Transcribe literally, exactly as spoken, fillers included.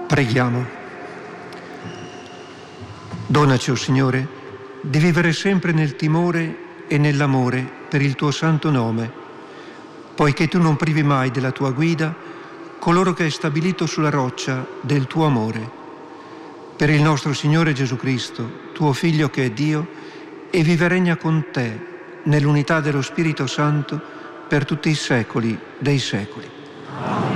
Preghiamo. Donaci, o Signore, di vivere sempre nel timore e nell'amore per il tuo santo nome, poiché tu non privi mai della tua guida coloro che hai stabilito sulla roccia del tuo amore. Per il nostro Signore Gesù Cristo, tuo Figlio che è Dio, e vive e regna con te nell'unità dello Spirito Santo per tutti i secoli dei secoli.